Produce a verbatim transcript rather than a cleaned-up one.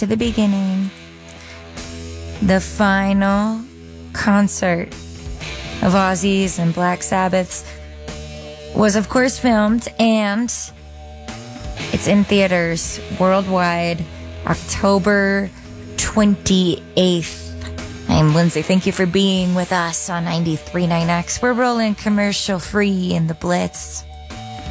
to the beginning. The final concert of Ozzy's and Black Sabbath's was, of course, filmed, and it's in theaters worldwide October twenty-eighth. I'm Lindsay. Thank you for being with us on ninety-three point nine X. We're rolling commercial free in the Blitz.